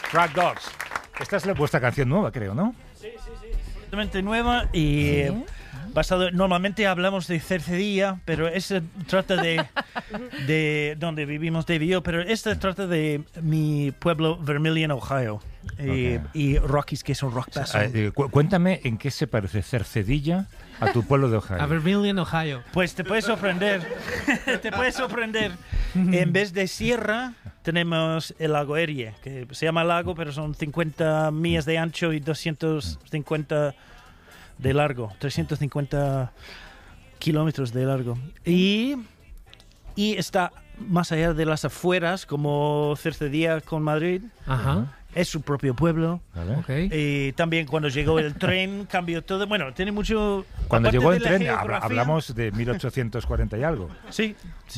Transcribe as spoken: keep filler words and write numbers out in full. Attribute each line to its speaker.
Speaker 1: Rat Dogs. Esta es la, vuestra canción nueva, creo, ¿no?
Speaker 2: Sí, sí, sí. Completamente nueva y
Speaker 3: ¿Sí?
Speaker 2: basado. Normalmente hablamos de Cercedilla, pero esta trata de de donde vivimos Dave y yo, pero esta trata de mi pueblo, Vermilion, Ohio, y,
Speaker 1: Ok.
Speaker 2: y Rockies, que son Rock
Speaker 1: Ah,
Speaker 2: Basin.
Speaker 1: eh, cu- cuéntame en qué se parece Cercedilla a tu pueblo de Ohio.
Speaker 4: A Vermilion, Ohio.
Speaker 2: Pues te puede sorprender, te puede sorprender. En vez de sierra, tenemos el lago Erie, que se llama lago, pero son cincuenta millas de ancho y doscientos cincuenta de largo, trescientos cincuenta kilómetros de largo. Y, y está más allá de las afueras, como Cercedilla con Madrid,
Speaker 4: Ajá.
Speaker 2: es su propio pueblo.
Speaker 1: ¿Vale?
Speaker 4: Ok.
Speaker 2: Y también cuando llegó el tren cambió todo. Bueno, tiene mucho...
Speaker 1: Cuando
Speaker 2: aparte
Speaker 1: llegó
Speaker 2: de
Speaker 1: el
Speaker 2: la
Speaker 1: tren, habla-
Speaker 2: geografía-
Speaker 1: hablamos de mil ochocientos cuarenta y algo.
Speaker 2: Sí,